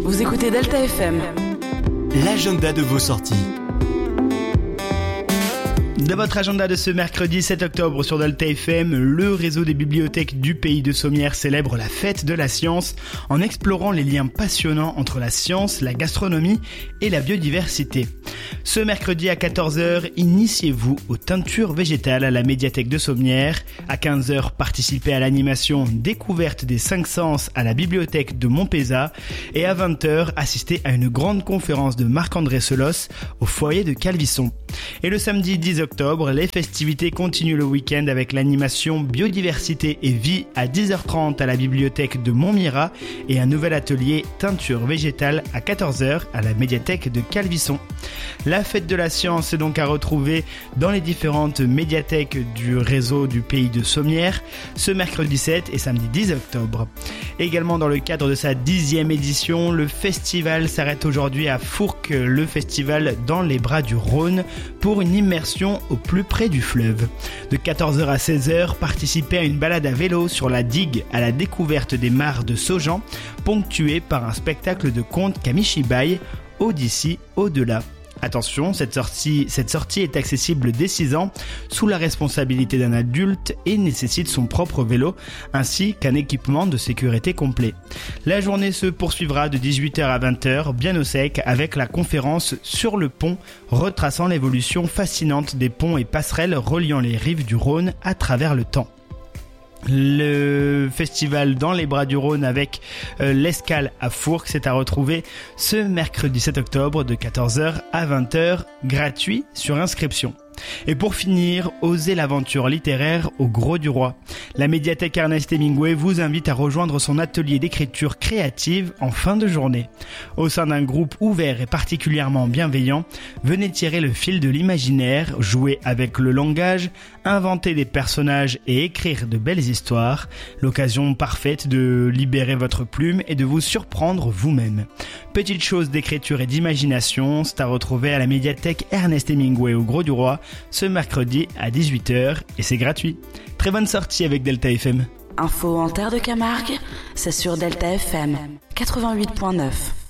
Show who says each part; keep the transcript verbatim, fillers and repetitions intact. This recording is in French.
Speaker 1: Vous écoutez Delta F M.
Speaker 2: L'agenda de vos sorties.
Speaker 3: Dans votre agenda de ce mercredi sept octobre sur Delta F M, le réseau des bibliothèques du pays de Sommières célèbre la fête de la science en explorant les liens passionnants entre la science, la gastronomie et la biodiversité. Ce mercredi à quatorze heures, initiez-vous aux teintures végétales à la médiathèque de Sommières. À quinze heures, participez à l'animation Découverte des cinq sens à la bibliothèque de Montpezat. Et à vingt heures, assistez à une grande conférence de Marc-André Selos au foyer de Calvisson. Et le samedi dix octobre, les festivités continuent le week-end avec l'animation Biodiversité et vie à dix heures trente à la bibliothèque de Montmirail et un nouvel atelier Teinture végétale à quatorze heures à la médiathèque de Calvisson. La fête de la science est donc à retrouver dans les différentes médiathèques du réseau du pays de Sommières ce mercredi sept et samedi dix octobre. Également dans le cadre de sa dixième édition, le festival s'arrête aujourd'hui à Fourques, le festival dans les bras du Rhône, pour une immersion au plus près du fleuve. De quatorze heures à seize heures, participez à une balade à vélo sur la digue à la découverte des mares de Saugean, ponctuée par un spectacle de contes Kamishibai, au d'ici, au-delà. Attention, cette sortie, cette sortie est accessible dès six ans, sous la responsabilité d'un adulte et nécessite son propre vélo, ainsi qu'un équipement de sécurité complet. La journée se poursuivra de dix-huit heures à vingt heures, bien au sec, avec la conférence Sur le pont, retraçant l'évolution fascinante des ponts et passerelles reliant les rives du Rhône à travers le temps. Le festival dans les bras du Rhône avec euh, l'escale à Fourques, c'est à retrouver ce mercredi sept octobre de quatorze heures à vingt heures, gratuit sur inscription. Et pour finir, osez l'aventure littéraire au Gros du Roi. La médiathèque Ernest Hemingway vous invite à rejoindre son atelier d'écriture créative en fin de journée. Au sein d'un groupe ouvert et particulièrement bienveillant, venez tirer le fil de l'imaginaire, jouer avec le langage, inventer des personnages et écrire de belles histoires. L'occasion parfaite de libérer votre plume et de vous surprendre vous-même. Petite chose d'écriture et d'imagination, c'est à retrouver à la médiathèque Ernest Hemingway au Gros du Roi ce mercredi à dix-huit heures et c'est gratuit. Très bonne sortie avec Delta F M.
Speaker 1: Info en terre de Camargue, c'est sur Delta F M quatre-vingt-huit point neuf.